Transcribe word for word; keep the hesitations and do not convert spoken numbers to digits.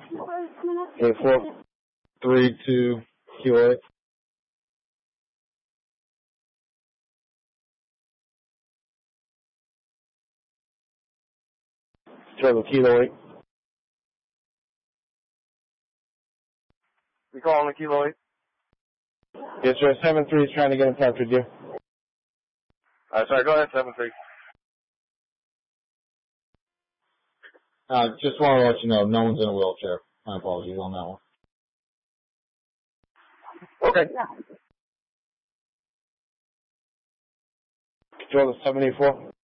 Eight four three two Kilo eight. Travel Kilo eight. We calling the Kilo eight? Yes, sir. Seven three is trying to get in touch with you. Uh, sorry, go ahead, seven three. Uh, just want to let you know, no one's in a wheelchair. My apologies on that one. Okay. Control the seven eight four.